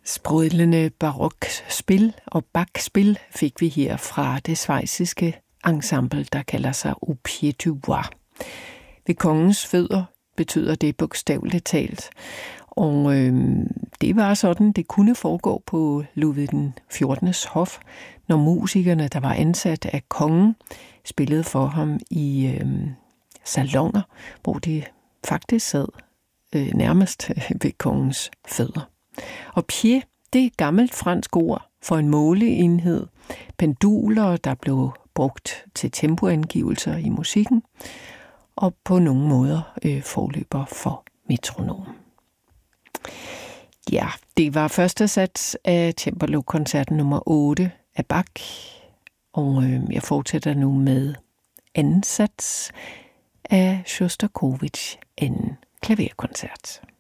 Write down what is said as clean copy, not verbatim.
Sprudlende barokspil og Bach-spil fik vi her fra det schweiziske ensemble, der kalder sig Au Pied du Bois. Ved kongens fødder betyder det bogstaveligt talt. Og det var sådan, det kunne foregå på Ludvig den 14. hof, når musikerne, der var ansat af kongen, spillede for ham i salonger, hvor de faktisk sad nærmest ved kongens fødder. Og pied, det er et gammelt fransk ord for en måleenhed, penduler, der blev brugt til tempoangivelser i musikken, og på nogle måder forløber for metronom. Ja, det var første sats af Cembalo-koncerten nummer 8 af Bach, og jeg fortsætter nu med anden sats af Sjostakovitj, anden klaverkoncert.